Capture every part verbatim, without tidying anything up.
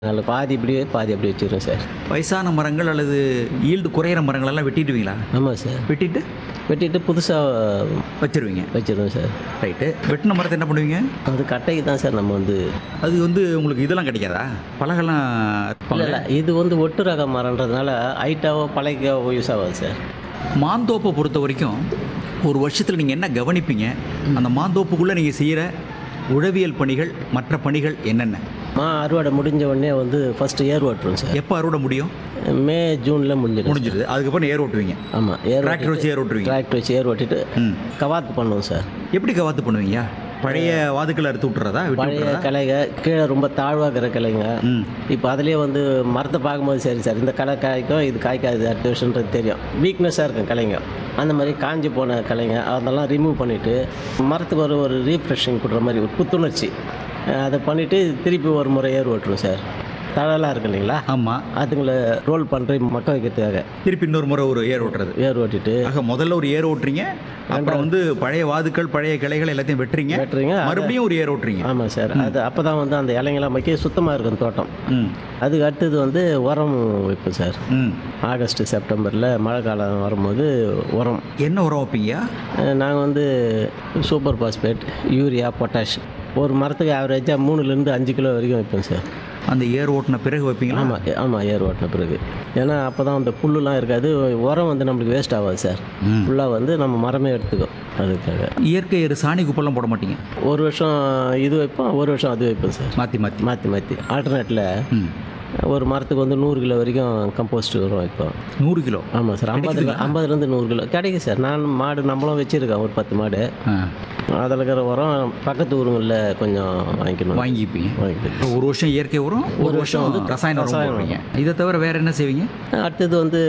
அதில் பாதி இப்படியே பாதி அப்படி வச்சுருவோம் சார். வயசான மரங்கள் அல்லது ஈல்டு குறையிற மரங்கள் எல்லாம் வெட்டிடுவீங்களா? ஆமாம் சார். வெட்டிட்டு வெட்டிட்டு புதுசாக வச்சிருவீங்க. வச்சுருவோம் சார். ரைட்டு. வெட்டின மரத்தை என்ன பண்ணுவீங்க? அது கட்டைக்கு தான் சார் நம்ம வந்து. அது வந்து உங்களுக்கு இதெல்லாம் கிடைக்காதா? பலகெல்லாம் இல்லை இல்லை இது வந்து ஒட்டு ரக மரன்றதுனால ஹைட்டாவோ பழகாவோ யூஸ் ஆகாது சார். மாந்தோப்பை பொறுத்த வரைக்கும் ஒரு வருஷத்தில் நீங்கள் என்ன கவனிப்பீங்க? அந்த மாந்தோப்புக்குள்ளே நீங்கள் செய்கிற உழவியல் பணிகள், மற்ற பணிகள் என்னென்ன? மா அறுவடை முடிஞ்ச உடனே வந்து ஃபஸ்ட்டு ஏர் ஓட்டுறோம் சார். எப்போ அறுவடை முடியும்? மே ஜூனில் முடிஞ்சிடும். முடிஞ்சிடுது. அதுக்கப்புறம் ஏர் ஓட்டுவீங்க. ஆமாம், ஏர் டிராக்டர் வச்சு ஏர் ஓட்டுவீங்க. டிராக்டர் வச்சு ஏர் ஓட்டிட்டு ம் கவாத்து பண்ணுவோம் சார். எப்படி கவாத்து பண்ணுவீங்க? பழைய வாதுக்களை அறுத்து விட்டுறதா? விட்டு பழைய விட்டுறதா? கிளைங்க கீழே ரொம்ப தாழ்வாகிற கிளைங்க. ம் இப்போ அதுலேயே வந்து மரத்தை பார்க்கும்போது சரி சார் இந்த களை காய்க்கும் இது காய்க்காது அடுத்த வருஷன்றது தெரியும். வீக்னஸாக இருக்கும் கிளைங்க. அந்த மாதிரி காஞ்சி போன கிளைங்க அதெல்லாம் ரிமூவ் பண்ணிவிட்டு மரத்துக்கு ஒரு ஒரு ரீஃப்ரெஷிங் கொடுக்குற மாதிரி ஒரு புத்துணர்ச்சி அதை பண்ணிவிட்டு திருப்பி ஒரு முறை ஏர் ஓட்டுருவோம் சார். தழலாம் இருக்கு இல்லைங்களா? ஆமாம். அதுங்களை ரோல் பண்ணுற மக்க வைக்கிறதுக்காக திருப்பி இன்னொரு முறை ஒரு ஏர் ஓட்டுறது. ஏர் ஓட்டிட்டு ஆக முதல்ல ஒரு ஏர் ஓட்டுறீங்க, அப்புறம் வந்து பழைய வாதுக்கள் பழைய கிளைகள் எல்லாத்தையும் வெட்டுறீங்க, வெட்டுறீங்க. மறுபடியும் ஒரு ஏர் ஓட்டுறீங்க. ஆமாம் சார். அது அப்போ தான் வந்து அந்த இலைங்கெல்லாம் வைக்க சுத்தமாக இருக்கும் தோட்டம். ம் அதுக்கு அடுத்தது வந்து உரம் வைப்போம் சார். ம் ஆகஸ்ட்டு செப்டம்பரில் மழை காலம் வரும்போது உரம். என்ன உரம் வைப்பீங்க? நாங்கள் வந்து சூப்பர் பாஸ்பேட், யூரியா, பொட்டாஷ் ஒரு மரத்துக்கு ஆவரேஜாக மூணுலேருந்து அஞ்சு கிலோ வரைக்கும் வைப்போம் சார். அந்த ஏர் ஓட்டின பிறகு வைப்பீங்களா? ஆமாம் ஆமாம் ஏர் ஓட்டின பிறகு. ஏன்னா அப்போ தான் அந்த புல்லுலாம் இருக்காது, உரம் வந்து நம்மளுக்கு வேஸ்ட் ஆகாது சார். ம். ஃபுல்லாக வந்து நம்ம மரமே எடுத்துக்கும். அதுக்காக இயற்கை எரு சாணி குப்பெல்லாம் போட மாட்டீங்க? ஒரு வருஷம் இது வைப்போம், ஒரு வருஷம் அது வைப்போம் சார். மாற்றி மாற்றி மாற்றி மாற்றி ஆல்டர்னேட்டில் ம் ஒரு மரத்துக்கு வந்து நூறு கிலோ வரைக்கும் கம்போஸ்ட் உரம் வைப்போம். நூறு கிலோ? ஆமாம் சார். ஐம்பது ஐம்பதுலேருந்து நூறு கிலோ கிடைக்கும் சார். நான் மாடு நம்மளும் வச்சுருக்கேன் ஒரு பத்து மாடு. ஆ அதில் இருக்கிற உரம் பக்கத்து ஊருங்களில் கொஞ்சம் வாங்கிக்கணும். வாங்கிப்பீங்க. வாங்கிக்கணும். ஒரு வருஷம் இயற்கை உரம், ஒரு வருஷம் வந்து ரசாயன உரம் ரசாயன போடுவீங்க. இதை தவிர வேறு என்ன செய்வீங்க? அடுத்தது வந்து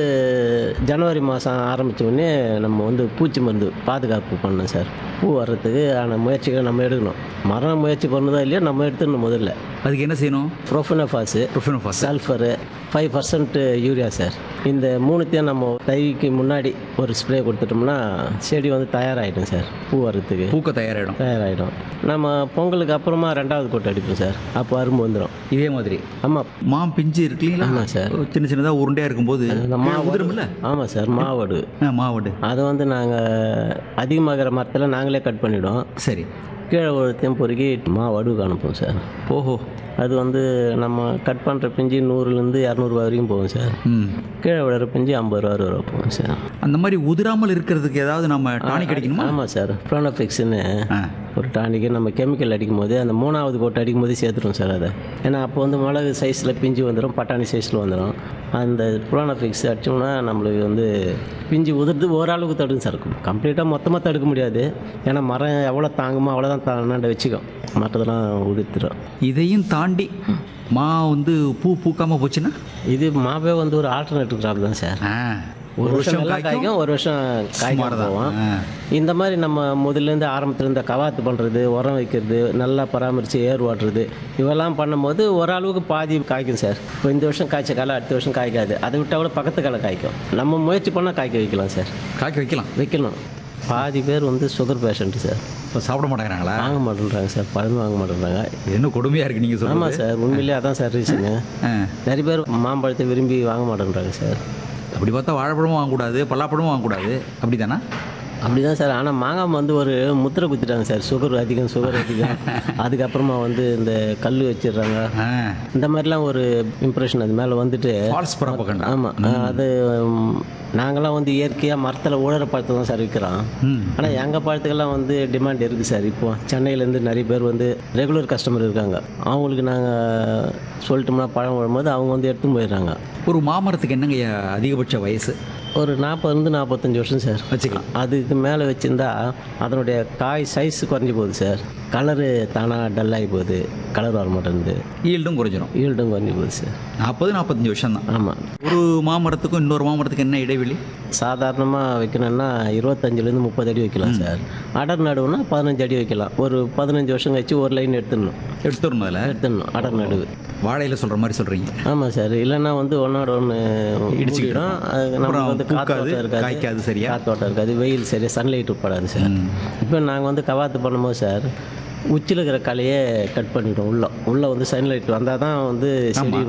ஜனவரி மாதம் ஆரம்பித்த உடனே நம்ம வந்து பூச்சி மருந்து பாதுகாப்பு பண்ணோம் சார். பூ வர்றதுக்கு ஆன முயற்சிகளை நம்ம எடுக்கணும். மரம் முயற்சி பண்ணதா இல்லையா நம்ம எடுத்துடணும் முதல்ல. அதுக்கு என்ன செய்யணும்? ப்ரோஃபனோஃபாஸு, profenofos, sulphur, five percent urea sir. இந்த மூணுத்தையும் நம்ம தைக்கு முன்னாடி ஒரு ஸ்ப்ரே கொடுத்துட்டோம்னா செடி வந்து தயாராகிடும் சார். பூ வர்றதுக்கு பூக்க தயாராகிடும். தயாராகிடும். நம்ம பொங்கலுக்கு அப்புறமா ரெண்டாவது கோட்டை அடிப்போம் சார். அப்போ அரும்பு வந்துடும். இதே மாதிரி ஆமாம் மாம் பிஞ்சு இருக்கு இல்லைங்களா? ஆமாம் சார். சின்ன சின்னதாக உருண்டையாக இருக்கும்போது அந்த மாவடுல. ஆமாம் சார், மாவடு. ஆ மாவடு. அதை வந்து நாங்கள் அதிகமாகிற மரத்தில் நாங்களே கட் பண்ணிவிடுவோம். சரி. கீழே ஒருத்தையும் பொறுக்கி மாவடுக்கு அனுப்புவோம் சார். ஓஹோ. அது வந்து நம்ம கட் பண்ணுற பிஞ்சு நூறுலேருந்து இரநூறுபா வரைக்கும் போகும் சார். ம் கீழே விழுற பிஞ்சு ஐம்பது ரூபா ரூபா போகும் சார். அந்த மாதிரி உதிராமல் இருக்கிறதுக்கு ஏதாவது நம்ம டானிக் கிடைக்கணுமா? ஆமாம் சார். ப்ரோனோஃபிக்ஸ்னு ஆ ஒரு டானிக்கு நம்ம கெமிக்கல் அடிக்கும் போது அந்த மூணாவது கோட்டை அடிக்கும் போது சேர்த்துடும் சார் அதை. ஏன்னா அப்போ வந்து மிளகு சைஸில் பிஞ்சு வந்துடும், பட்டாணி சைஸில் வந்துடும். அந்த ப்ரோனோஃபிக்ஸ் அடித்தோம்னா நம்மளுக்கு வந்து பிஞ்சு உதிர்ந்து ஓரளவுக்கு தடுக்கும் சார். கம்ப்ளீட்டாக மொத்தமாக தடுக்க முடியாது. ஏன்னா மரம் எவ்வளோ தாங்குமோ அவ்வளோதான் தாண்டாண்ட வச்சுக்கும், மற்றதெல்லாம் உதிர்த்துடும். இதையும் தாண்டி மா வந்து பூ பூக்காமல் போச்சுன்னா இது மாவே வந்து ஒரு ஆல்டர்னேட்டிவ் கிராப் தான் சார். ஆ ஒரு வருஷம் நல்லா காய்க்கும், ஒரு வருஷம் காய்க்காம போவோம். ஆ. இந்த மாதிரி நம்ம முதல்லேருந்து ஆரம்பத்துலேருந்து கவாத்து பண்ணுறது, உரம் வைக்கிறது, நல்லா பராமரித்து ஏர் ஓட்டுறது இவெல்லாம் பண்ணும்போது ஓரளவுக்கு பாதி காய்க்கும் சார். இப்போ இந்த வருஷம் காய்ச்ச காலை அடுத்த வருஷம் காய்க்காது. அதை விட்டால் கூட பக்கத்து காலை காய்க்கும். நம்ம முயற்சி பண்ணால் காய்க்க வைக்கலாம் சார். காய்க்க வைக்கலாம். வைக்கணும். பாதி பேர் வந்து சுகர் பேஷண்ட்டு சார். இப்போ சாப்பிட மாட்டேங்கிறாங்களா? வாங்க மாட்டேன்றாங்க சார். பழம் வாங்க மாட்டேன்றாங்க. இது என்ன கொடுமையாக இருக்குது நீங்கள் சொல்லுங்கள். ஆமாம் சார், உண்மையிலே அதான் சார் ரீசனு. நிறைய பேர் மாம்பழத்தை விரும்பி வாங்க மாட்டேன்றாங்க சார். அப்படி பார்த்தா வாழைப்பழமும் வாங்கக்கூடாது, பல்லாப்பழமும் வாங்கக்கூடாது, அப்படி தானே? அப்படி தான் சார். ஆனால் மாங்காய் வந்து ஒரு முத்திரை குத்திட்டாங்க சார். சுகர் அதிகம், சுகர் அதிகம். அதுக்கப்புறமா வந்து இந்த கல் வச்சிடுறாங்க. ஆ இந்த மாதிரிலாம் ஒரு இம்ப்ரெஷன் அது மேலே வந்துட்டு. Falls propaganda. ஆமாம். அது ம், நாங்களாம் வந்து இயற்கையாக மரத்தில் உழற பழத்தை தான் சார் விற்கிறோம். ம் ஆனால் எங்கள் பழத்துக்கெல்லாம் வந்து டிமாண்ட் இருக்குது சார். இப்போது சென்னையிலேருந்து நிறைய பேர் வந்து ரெகுலர் கஸ்டமர் இருக்காங்க. அவங்களுக்கு நாங்கள் சொல்லிட்டோம்னா பழம் வரும்போது அவங்க வந்து எடுத்துன்னு போயிடுறாங்க. ஒரு மாமரத்துக்கு என்னங்க அதிகபட்ச வயசு? ஒரு நாற்பதுலேருந்து நாற்பத்தஞ்சு வருஷம் சார் வச்சுக்கலாம். அதுக்கு மேலே வச்சுருந்தா அதனுடைய காய் சைஸ் குறைஞ்சி போகுது சார். கலரு தானாக டல்லாகி போகுது, கலர் வர மாட்டேங்குது, ஈல்டும் குறைஞ்சிரும். ஈல்டும் குறைஞ்சி போகுது சார். நாற்பது நாற்பத்தஞ்சு வருஷம் தான். ஆமாம். ஒரு மாமரத்துக்கும் இன்னொரு மாமரத்துக்கு என்ன இடைவெளி? சாதாரணமாக வைக்கணும்னா இருபத்தஞ்சிலேருந்து முப்பது அடி வைக்கலாம் சார். அடர் நடுவுனா பதினஞ்சு அடி வைக்கலாம். ஒரு பதினஞ்சு வருஷம் கழிச்சு ஒரு லைன் எடுத்துடணும். எடுத்துடணும். அதில் எடுத்துடணும் அடர் நடுவு. வாழையில் சொல்கிற மாதிரி சொல்கிறீங்க. ஆமாம் சார். இல்லைன்னா வந்து ஒன்றோட ஒன்று இடிச்சுக்கிடும். அது நமக்கு வந்து காத்தோட்டம் இருக்காது, காய்க்காது. சரியா? காத்தோட்டம் இருக்காது, வெயில் சரியாக சன்லைட் உட்படாது சார். இப்போ நாங்கள் வந்து கவாத்து பண்ணும்போது சார் உச்சியில் இருக்கிற கலையை கட் பண்ணிவிட்டோம். உள்ள உள்ளே வந்து சன்லைட் வந்தால் தான் வந்து செடி